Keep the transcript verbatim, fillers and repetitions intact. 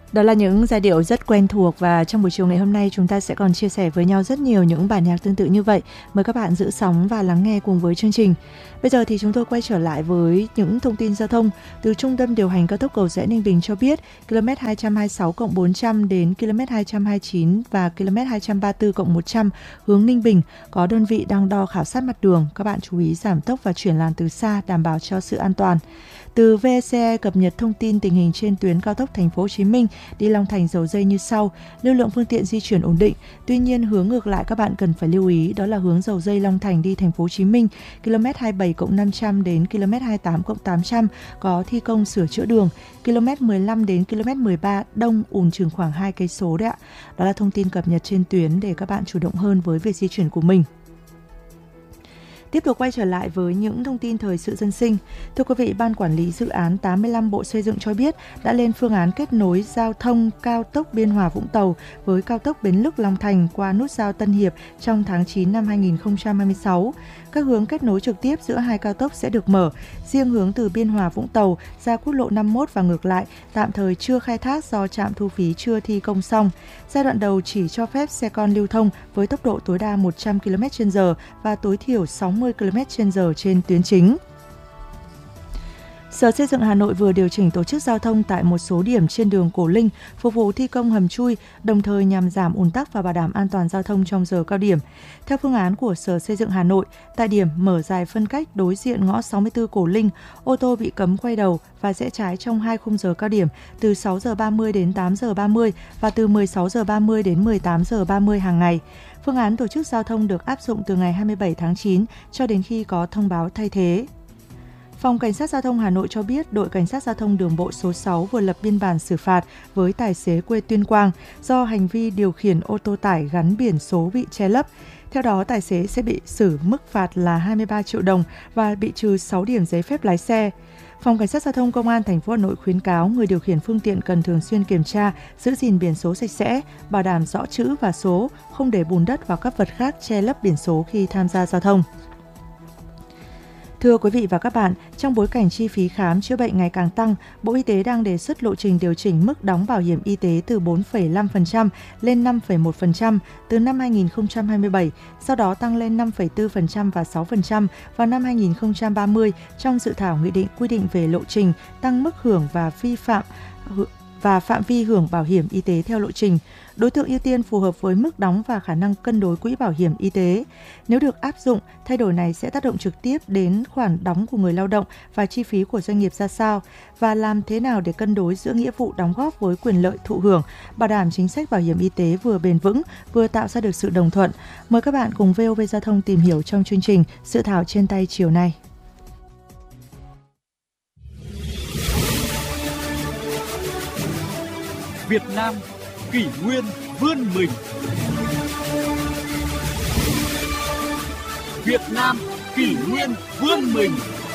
Đó là những giai điệu rất quen thuộc và trong buổi chiều ngày hôm nay chúng ta sẽ còn chia sẻ với nhau rất nhiều những bản nhạc tương tự như vậy. Mời các bạn giữ sóng và lắng nghe cùng với chương trình. Bây giờ thì chúng tôi quay trở lại với những thông tin giao thông từ Trung tâm điều hành cao tốc Cầu Giẽ Ninh Bình cho biết km hai trăm hai mươi sáu cộng bốn trăm đến km hai trăm hai mươi chín và km hai trăm ba mươi tư cộng một trăm hướng Ninh Bình có đơn vị đang đo khảo sát mặt đường. Các bạn chú ý giảm tốc và chuyển làn từ xa đảm bảo cho sự an toàn. Từ vê e xê e cập nhật thông tin tình hình trên tuyến cao tốc Thành phố Hồ Chí Minh đi Long Thành Dầu Giây như sau: lưu lượng phương tiện di chuyển ổn định. Tuy nhiên hướng ngược lại các bạn cần phải lưu ý, đó là hướng Dầu Giây Long Thành đi Thành phố Hồ Chí Minh km hai mươi bảy cộng năm trăm đến km hai mươi tám cộng tám trăm có thi công sửa chữa đường. km mười lăm đến km mười ba đông ùn chừng khoảng hai cây số đấy ạ. Đó là thông tin cập nhật trên tuyến để các bạn chủ động hơn với việc di chuyển của mình. Tiếp tục quay trở lại với những thông tin thời sự dân sinh. Thưa quý vị, Ban Quản lý Dự án tám mươi lăm Bộ Xây dựng cho biết đã lên phương án kết nối giao thông cao tốc Biên Hòa Vũng Tàu với cao tốc Bến Lức Long Thành qua nút giao Tân Hiệp trong tháng chín năm hai nghìn không trăm hai mươi sáu. Các hướng kết nối trực tiếp giữa hai cao tốc sẽ được mở. Riêng hướng từ Biên Hòa Vũng Tàu ra quốc lộ năm mươi mốt và ngược lại tạm thời chưa khai thác do trạm thu phí chưa thi công xong. Giai đoạn đầu chỉ cho phép xe con lưu thông với tốc độ tối đa một trăm ki lô mét trên giờ và tối thiểu sáu mươi ki lô mét trên giờ trên tuyến chính. Sở Xây dựng Hà Nội vừa điều chỉnh tổ chức giao thông tại một số điểm trên đường Cổ Linh phục vụ thi công hầm chui, đồng thời nhằm giảm ùn tắc và bảo đảm an toàn giao thông trong giờ cao điểm. Theo phương án của Sở Xây dựng Hà Nội, tại điểm mở dài phân cách đối diện ngõ sáu mươi tư Cổ Linh, ô tô bị cấm quay đầu và rẽ trái trong hai khung giờ cao điểm từ sáu giờ ba mươi đến tám giờ ba mươi và từ mười sáu giờ ba mươi đến mười tám giờ ba mươi hàng ngày. Phương án tổ chức giao thông được áp dụng từ ngày hai mươi bảy tháng chín cho đến khi có thông báo thay thế. Phòng Cảnh sát Giao thông Hà Nội cho biết đội Cảnh sát Giao thông đường bộ số sáu vừa lập biên bản xử phạt với tài xế quê Tuyên Quang do hành vi điều khiển ô tô tải gắn biển số bị che lấp. Theo đó, tài xế sẽ bị xử mức phạt là hai mươi ba triệu đồng và bị trừ sáu điểm giấy phép lái xe. Phòng Cảnh sát Giao thông Công an thành phố Hà Nội khuyến cáo người điều khiển phương tiện cần thường xuyên kiểm tra, giữ gìn biển số sạch sẽ, bảo đảm rõ chữ và số, không để bùn đất và các vật khác che lấp biển số khi tham gia giao thông. Thưa quý vị và các bạn, trong bối cảnh chi phí khám chữa bệnh ngày càng tăng, Bộ Y tế đang đề xuất lộ trình điều chỉnh mức đóng bảo hiểm y tế từ bốn phẩy năm phần trăm lên năm phẩy một phần trăm từ năm hai nghìn không trăm hai mươi bảy, sau đó tăng lên năm phẩy bốn phần trăm và sáu phần trăm vào năm hai nghìn không trăm ba mươi trong dự thảo nghị định quy định về lộ trình tăng mức hưởng và vi phạm và phạm vi hưởng bảo hiểm y tế theo lộ trình. Đối tượng ưu tiên phù hợp với mức đóng và khả năng cân đối quỹ bảo hiểm y tế. Nếu được áp dụng, thay đổi này sẽ tác động trực tiếp đến khoản đóng của người lao động và chi phí của doanh nghiệp ra sao, và làm thế nào để cân đối giữa nghĩa vụ đóng góp với quyền lợi thụ hưởng, bảo đảm chính sách bảo hiểm y tế vừa bền vững, vừa tạo ra được sự đồng thuận. Mời các bạn cùng vê o vê Giao thông tìm hiểu trong chương trình Dự thảo trên tay chiều nay. Việt Nam kỷ nguyên vươn mình. Việt Nam kỷ nguyên vươn mình.